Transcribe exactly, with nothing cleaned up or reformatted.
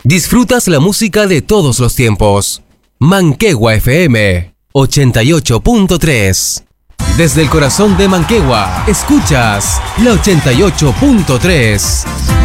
Disfrutas la música de todos los tiempos. Manquehua F M ochenta y ocho punto tres. Desde el corazón de Manquehua, escuchas la ochenta y ocho punto tres.